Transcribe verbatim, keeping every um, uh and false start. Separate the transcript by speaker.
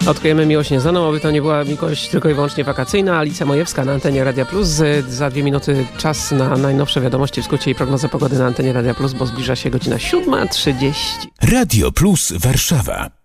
Speaker 1: Odkryjemy miłość nieznaną, aby to nie była miłość tylko i wyłącznie wakacyjna. Alicja Mojewska na antenie Radia Plus. Za dwie minuty czas na najnowsze wiadomości w skrócie i prognozę pogody na antenie Radia Plus, bo zbliża się godzina siódma trzydzieści.
Speaker 2: Radio Plus Warszawa.